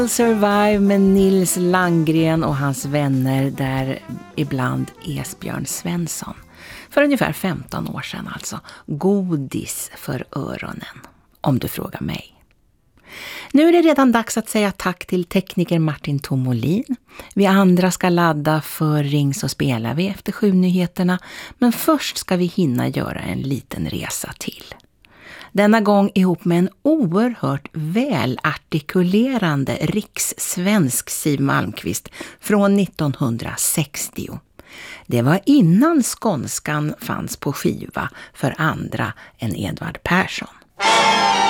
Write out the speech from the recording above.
Survive med Nils Landgren och hans vänner, där ibland Esbjörn Svensson. För ungefär 15 år sedan alltså. Godis för öronen, om du frågar mig. Nu är det redan dags att säga tack till tekniker Martin Tomolin. Vi andra ska ladda för Ring så spelar vi efter 7-nyheterna. Men först ska vi hinna göra en liten resa till. Denna gång ihop med en oerhört välartikulerande rikssvensk Siw Malmkvist från 1960. Det var innan skånskan fanns på skiva för andra än Edvard Persson.